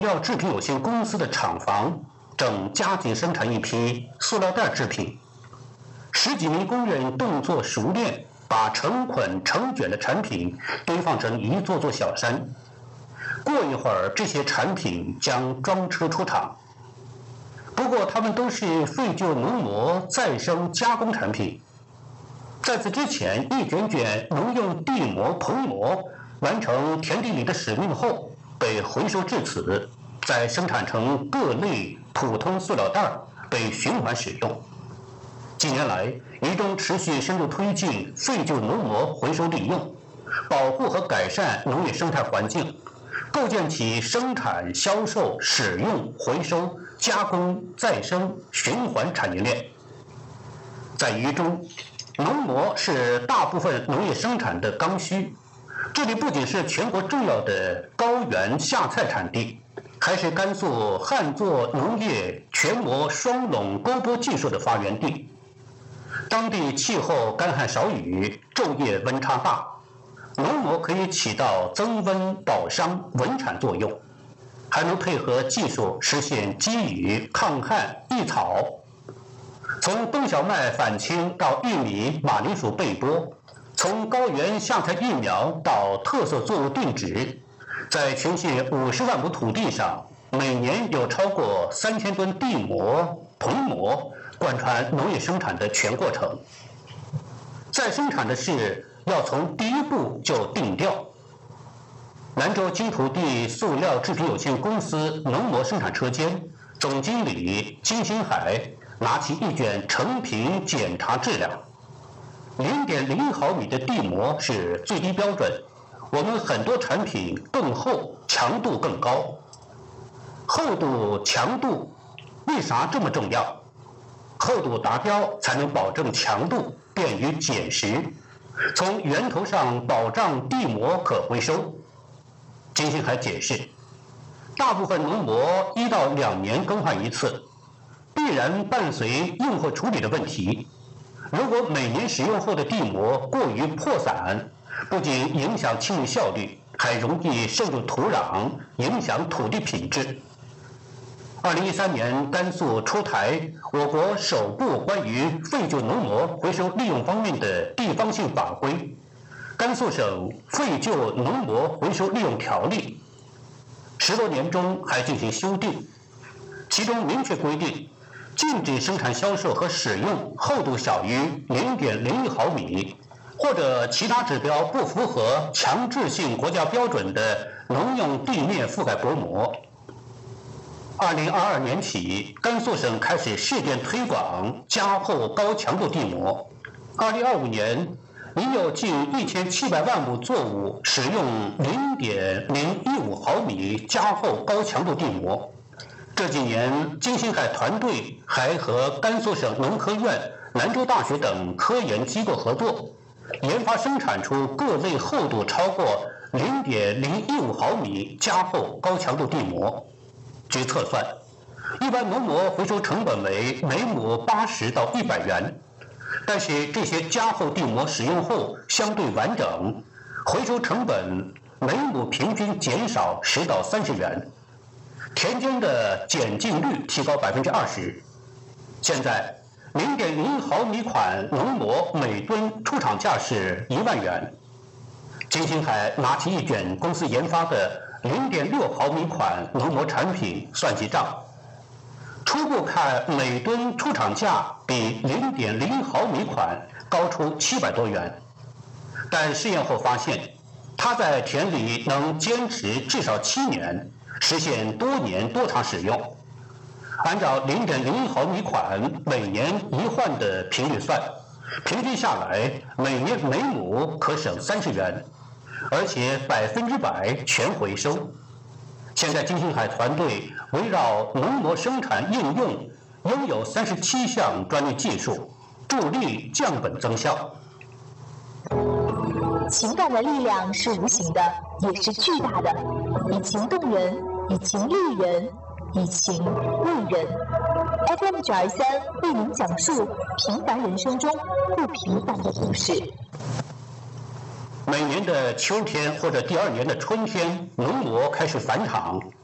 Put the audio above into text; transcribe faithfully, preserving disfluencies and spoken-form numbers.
料制品有限公司的厂房正加紧生产一批塑料袋制品。十几名工人动作熟练，把成捆成卷的产品堆放成一座座小山。过一会儿，这些产品将装车出厂。不过，它们都是废旧农膜再生加工产品。在此之前，一卷卷农用地膜、棚膜完成田地里的使命后，被回收至此，再生产成各类普通塑料袋，被循环使用。近年来，一中持续深入推进废旧农膜回收利用，保护和改善农业生态环境，构建起生产、销售、使用、回收、加工、再生、循环产业链。在渝中，农膜是大部分农业生产的刚需，这里不仅是全国重要的高原夏菜产地，还是甘肃旱作农业全膜双垄沟播技术的发源地。当地气候干旱少雨，昼夜温差大，农膜可以起到增温、保墒、稳产作用，还能配合技术实现积雨、抗旱、抑草。从冬小麦返青到玉米、马铃薯备播，从高原夏菜育苗到特色作物定植，在全县五十万亩土地上，每年有超过三千吨地膜、棚膜贯穿农业生产的全过程。再生产的事要从第一步就定调。兰州金土地塑料制品有限公司农膜生产车间总经理金新海拿起一卷成品检查质量，零点零毫米的地膜是最低标准，我们很多产品更厚，强度更高。厚度、强度为啥这么重要？厚度达标才能保证强度，便于捡拾，从源头上保障地膜可回收。金星海解释，大部分农膜一到两年更换一次，必然伴随用后处理的问题。如果每年使用后的地膜过于破散，不仅影响清理效率，还容易渗入土壤，影响土地品质。二零一三年，甘肃出台我国首部关于废旧农膜回收利用方面的地方性法规《甘肃省废旧农膜回收利用条例》，十多年中还进行修订，其中明确规定，禁止生产、销售和使用厚度小于零点零一毫米或者其他指标不符合强制性国家标准的农用地面覆盖薄膜。二零二二年起，甘肃省开始试点推广加厚高强度地膜。二零二五年，已有近一千七百万亩作物使用零点零一五毫米加厚高强度地膜。这几年，金星海团队还和甘肃省农科院、兰州大学等科研机构合作，研发生产出各类厚度超过零点零一五毫米加厚高强度地膜。据测算，一般农膜回收成本为每亩八十到一百元，但是这些加厚地膜使用后相对完整，回收成本每亩平均减少十到三十元，田间的减净率提高百分之二十。现在零点零毫米款农膜每吨出厂价是一万元。金星海拿起一卷公司研发的零点六毫米款农膜产品算计账，初步看每吨出厂价比零点零毫米款高出七百多元，但试验后发现，它在田里能坚持至少七年，实现多年多场使用。按照零点零毫米款每年一换的频率算，平均下来每年每亩可省三十元，而且百分之百全回收。现在金星海团队围绕农膜生产应用，拥有三十七项专利技术，助力降本增效。 情感的力量是无形的，也是巨大的，以情动人，以情立人，以情为人。F M 九二三为您讲述平凡人生中不平凡的故事。 每年的秋天或者第二年的春天，农膜开始返场，